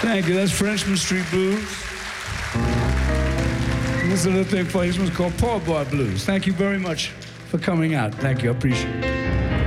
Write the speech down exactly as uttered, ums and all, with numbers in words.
Thank you. That's Frenchman Street Blues. And this is a little thing for you. This one's called Paul Bar Blues. Thank you very much for coming out. Thank you. I appreciate it.